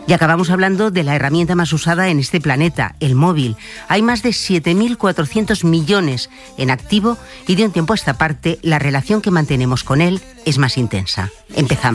Y acabamos hablando de la herramienta más usada en este planeta, el móvil. Hay más de 7.400 millones en activo y de un tiempo a esta parte la relación que mantenemos con él es más intensa. Empezamos.